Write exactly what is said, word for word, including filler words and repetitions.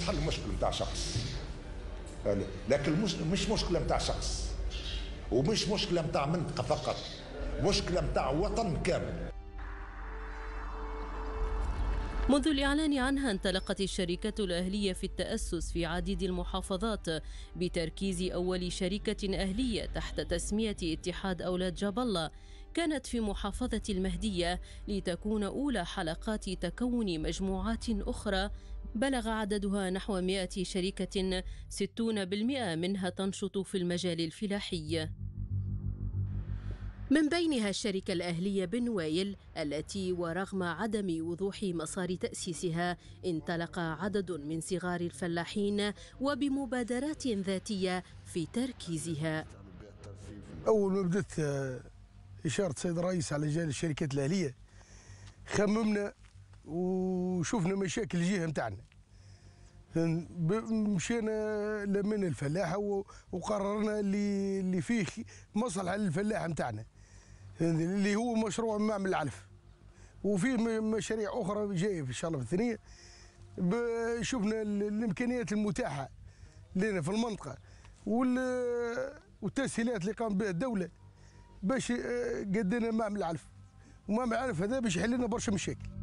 تحل مشكل نتاع شخص، لكن مش مش مشكله نتاع شخص، ومش مشكله نتاع منطقه فقط، مشكله نتاع وطن كامل. منذ الإعلان عنها انطلقت الشركة الأهلية في التأسس في عديد المحافظات بتركيز أول شركة أهلية تحت تسمية اتحاد أولاد جاب الله، كانت في محافظة المهدية لتكون أولى حلقات تكون مجموعات أخرى بلغ عددها نحو مئة شركة، ستين بالمئة منها تنشط في المجال الفلاحي. من بينها الشركة الأهلية بنويل التي ورغم عدم وضوح مسار تأسيسها انطلق عدد من صغار الفلاحين وبمبادرات ذاتية في تركيزها. أول ما بدأت إشارة السيد الرئيس على جال الشركات الأهلية خممنا وشوفنا مشاكل الجهة متاعنا، مشينا لمنا الفلاحة وقررنا اللي اللي فيه مصلحة للفلاحة متاعنا اللي هو مشروع معمل العلف، وفيه مشاريع أخرى جاية إن شاء الله في الثانية. شفنا الإمكانيات المتاحة لنا في المنطقة والتسهيلات اللي قام بها الدولة باش قدنا معمل العلف، ومعمل العلف هذا باش يحل لنا برشا مشاكل.